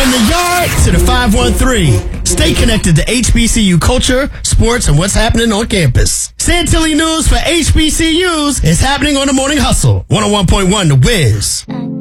From the yard to the 513. Stay connected to HBCU culture, sports, and what's happening on campus. Santilli News for HBCUs is happening on the Morning Hustle. 101.1 The Wiz.